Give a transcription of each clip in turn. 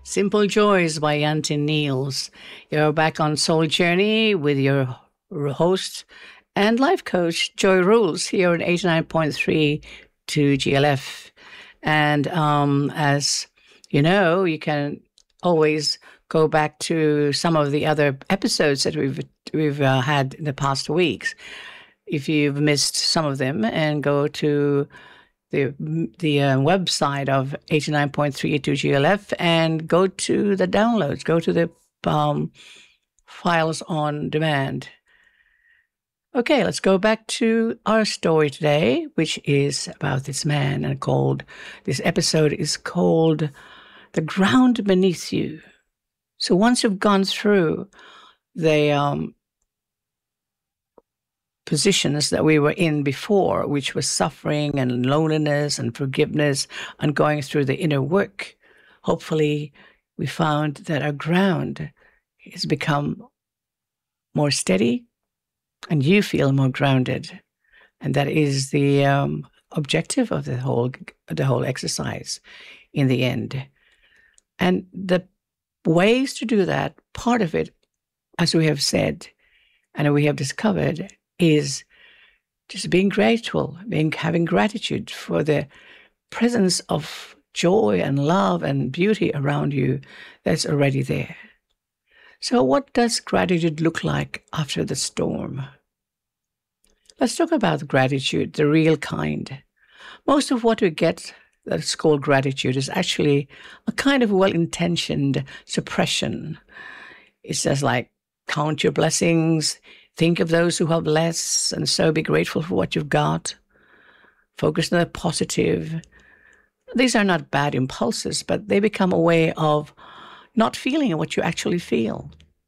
Simple Joys by Yantin Niels. You're back on Soul Journey with your host and life coach, Joy Rules, here at 89.3 to GLF. And as you know, you can always go back to some of the other episodes that we've had in the past weeks. If you've missed some of them, and go to the website of 89.3 to GLF and go to the downloads, go to the files on demand. Okay, let's go back to our story today, which is about this man, and this episode is called The Ground Beneath You. So once you've gone through the positions that we were in before, which was suffering and loneliness and forgiveness and going through the inner work, hopefully we found that our ground has become more steady and you feel more grounded. And that is the objective of the whole exercise in the end. And the ways to do that, part of it, as we have said and we have discovered, is just being grateful, having gratitude for the presence of joy and love and beauty around you that's already there. So what does gratitude look like after the storm? Let's talk about gratitude, the real kind. Most of what we get that's called gratitude is actually a kind of well-intentioned suppression. It's just like, count your blessings, think of those who have less, and so be grateful for what you've got. Focus on the positive. These are not bad impulses, but they become a way of not feeling what you actually feel,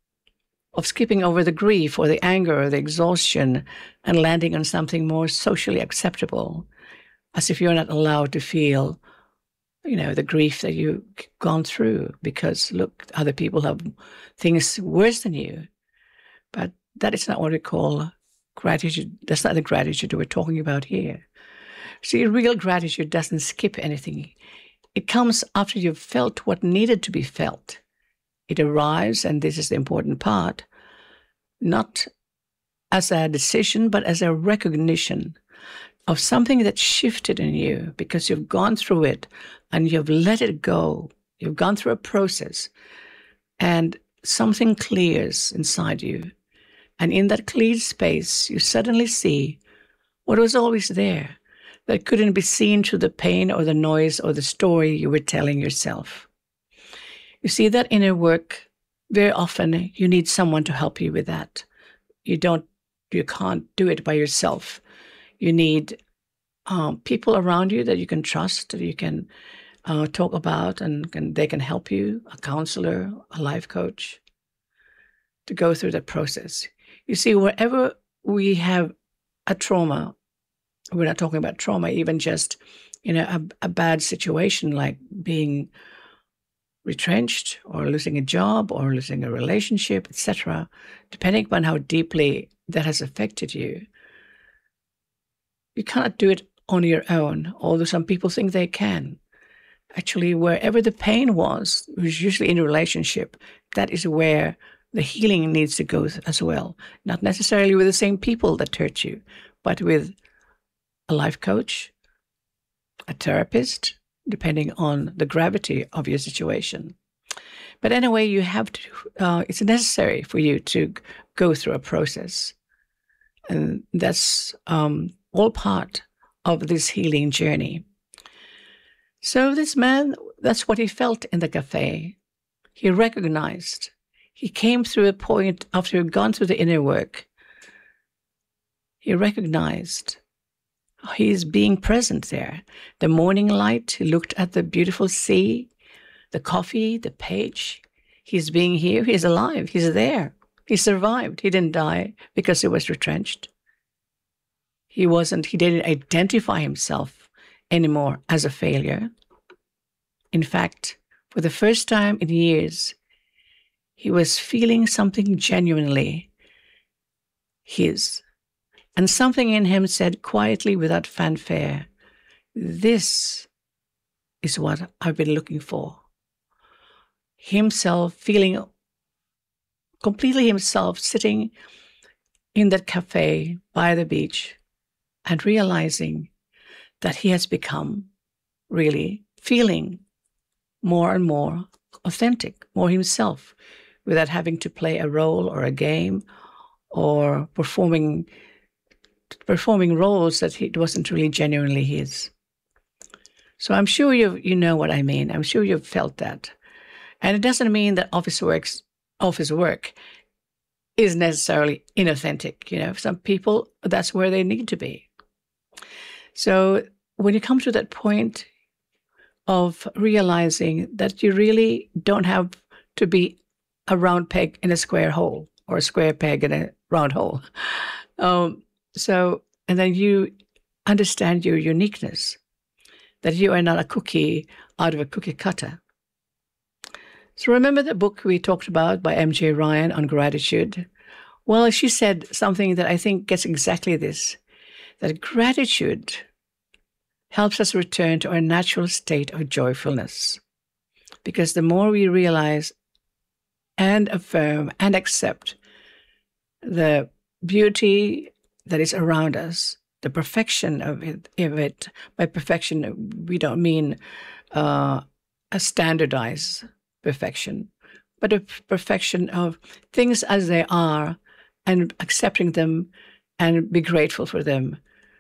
of skipping over the grief or the anger or the exhaustion and landing on something more socially acceptable, as if you're not allowed to feel, the grief that you've gone through because, look, other people have things worse than you. But that is not what we call gratitude. That's not the gratitude that we're talking about here. See, real gratitude doesn't skip anything. It comes after you've felt what needed to be felt. It arrives, and this is the important part, not as a decision, but as a recognition of something that shifted in you because you've gone through it and you've let it go. You've gone through a process and something clears inside you. And in that cleared space, you suddenly see what was always there that couldn't be seen through the pain or the noise or the story you were telling yourself. You see, that inner work, very often you need someone to help you with that. You can't do it by yourself. You need people around you that you can trust, that you can talk about, and they can help you, a counselor, a life coach, to go through that process. You see, wherever we have a trauma, we're not talking about trauma, even just, a bad situation like being retrenched or losing a job or losing a relationship, etc., depending upon how deeply that has affected you, you cannot do it on your own, although some people think they can. Actually, wherever the pain was usually in a relationship, that is where the healing needs to go as well. Not necessarily with the same people that hurt you, but with a life coach, a therapist, depending on the gravity of your situation. But anyway, you have to, it's necessary for you to go through a process. And that's all part of this healing journey. So this man, that's what he felt in the cafe. He recognized. He came through a point after he'd gone through the inner work. He recognized he's being present there. The morning light, he looked at the beautiful sea, the coffee, the page. He's being here. He's alive. He's there. He survived. He didn't die because he was retrenched. He didn't identify himself anymore as a failure. In fact, for the first time in years, he was feeling something genuinely his. And something in him said quietly without fanfare, "This is what I've been looking for." himself feeling completely himself sitting in that cafe by the beach and realizing that he has become really feeling more and more authentic, more himself, without having to play a role or a game or performing roles that it wasn't really genuinely his. So I'm sure you know what I mean. I'm sure you've felt that. And it doesn't mean that office work is necessarily inauthentic. You know, some people, that's where they need to be. So when you come to that point of realizing that you really don't have to be a round peg in a square hole or a square peg in a round hole. And then you understand your uniqueness, that you are not a cookie out of a cookie cutter. So remember the book we talked about by M.J. Ryan on gratitude? Well, she said something that I think gets exactly this, that gratitude helps us return to our natural state of joyfulness. Because the more we realize and affirm and accept the beauty that is around us, the perfection of it, by perfection, we don't mean a standardized perfection, but a perfection of things as they are and accepting them and be grateful for them.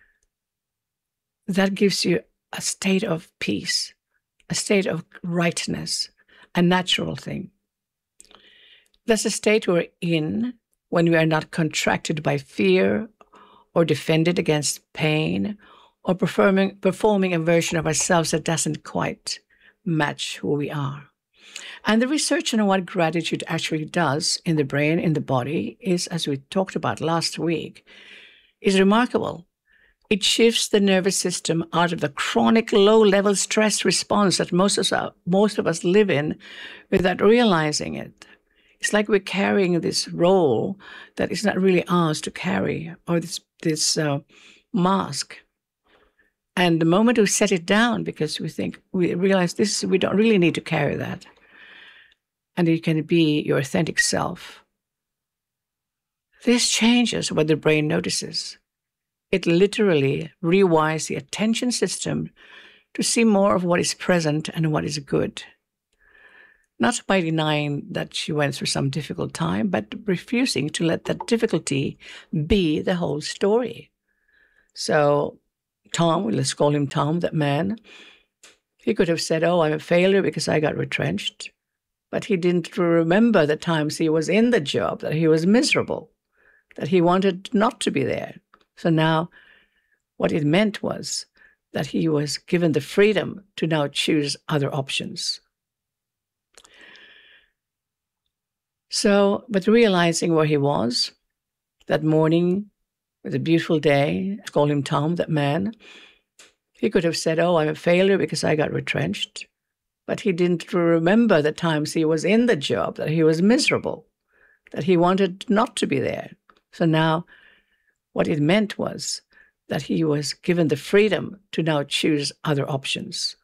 That gives you a state of peace, a state of rightness, a natural thing. That's a state we're in when we are not contracted by fear or defended against pain or performing a version of ourselves that doesn't quite match who we are. And the research on what gratitude actually does in the brain, in the body, is, as we talked about last week, is remarkable. It shifts the nervous system out of the chronic low-level stress response that most of us live in without realizing it. It's like we're carrying this role that is not really ours to carry, or this mask. And the moment we set it down, because we realize we don't really need to carry that, and you can be your authentic self, this changes what the brain notices. It literally rewires the attention system to see more of what is present and what is good. Not by denying that she went through some difficult time, but refusing to let that difficulty be the whole story. So Tom, let's call him Tom, that man, he could have said, oh, I'm a failure because I got retrenched. But he didn't remember the times he was in the job, that he was miserable, that he wanted not to be there. So now what it meant was that he was given the freedom to now choose other options. So, but realizing where he was that morning, it was a beautiful day, I call him Tom, that man, he could have said, oh, I'm a failure because I got retrenched. But he didn't remember the times he was in the job, that he was miserable, that he wanted not to be there. So now what it meant was that he was given the freedom to now choose other options.